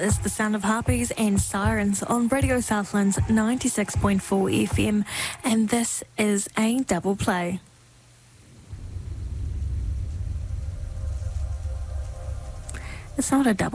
is the sound of harpies and sirens on Radio Southlands 96.4 FM, and this is a double play. It's not a double